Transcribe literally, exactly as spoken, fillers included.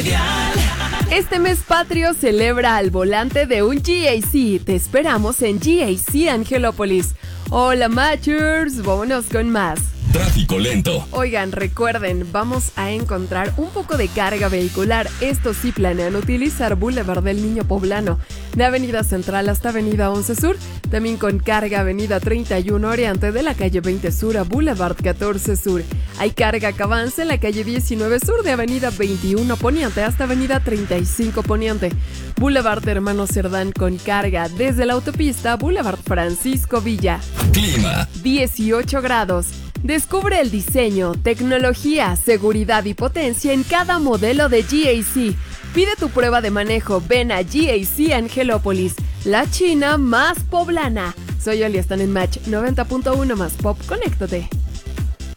Predial. Este mes patrio celebra al volante de un G A C. Te esperamos en G A C Angelópolis. Hola Matchers, vámonos con más. Tráfico lento. Oigan, recuerden, vamos a encontrar un poco de carga vehicular. Esto sí planean utilizar Boulevard del Niño Poblano, de Avenida Central hasta Avenida once Sur, también con carga Avenida treinta y uno Oriente de la calle veinte Sur a Boulevard catorce Sur. Hay carga que avanza en la calle diecinueve Sur de Avenida veintiuno Poniente hasta Avenida treinta y cinco Poniente. Boulevard Hermano Cerdán con carga desde la autopista Boulevard Francisco Villa. Clima. dieciocho grados. Descubre el diseño, tecnología, seguridad y potencia en cada modelo de G A C. Pide tu prueba de manejo, ven a G A C Angelópolis, la China más poblana. Soy Oli, están en Match noventa punto uno más Pop, conéctate.